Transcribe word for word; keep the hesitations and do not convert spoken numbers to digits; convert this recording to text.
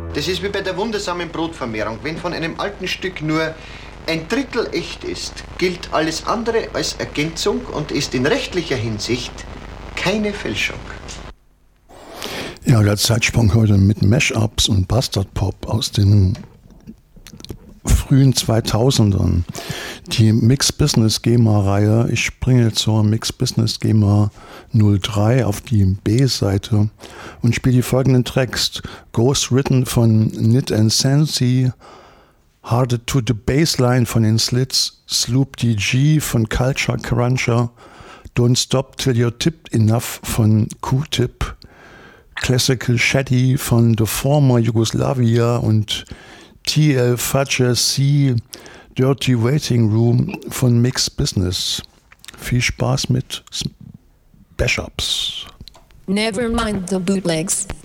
Das ist wie bei der wundersamen Brotvermehrung. Wenn von einem alten Stück nur ein Drittel echt ist, gilt alles andere als Ergänzung und ist in rechtlicher Hinsicht keine Fälschung. Ja, der Zeitsprung heute mit Mash-Ups und Bastard Pop aus den frühen zweitausendern. Die Mix Business GEMA-Reihe, ich springe zur Mix Business GEMA null drei auf die B-Seite und spiele die folgenden Tracks. Ghost Written von Nit and Sensi, Hard to the Baseline von den Slits, Sloop D G von Culture Cruncher, Don't Stop Till You're Tipped Enough von Q-Tip, Classical Shady von The Former Yugoslavia und T L Fudge C Dirty Waiting Room von Mix Business. Viel Spaß mit Bash-Ups. Never mind the bootlegs.